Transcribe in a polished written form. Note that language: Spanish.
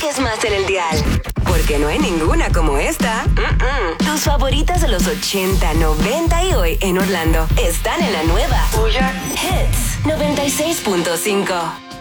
busques más en el dial. Porque no hay ninguna como esta. Tus favoritas de los 80, 90 y hoy en Orlando están en la nueva Hits 96.5.